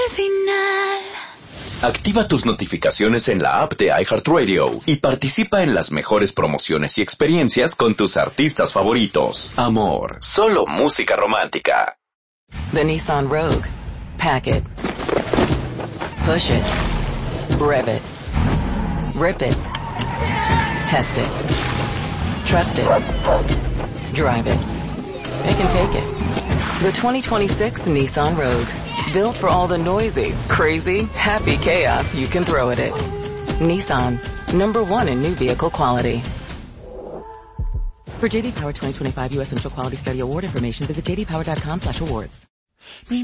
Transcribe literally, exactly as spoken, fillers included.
final. Activa tus notificaciones en la app de iHeartRadio y participa en las mejores promociones y experiencias con tus artistas favoritos. Amor, solo música romántica. The Nissan Rogue. Pack it. Push it. Rev it. Rip it. Test it. Trust it. Drive it. It can take it. The twenty twenty-six Nissan Rogue. Built for all the noisy, crazy, happy chaos you can throw at it. Nissan. Number one in new vehicle quality. For J D Power twenty twenty-five U S Initial Quality Study Award information, visit j d power dot com slash awards.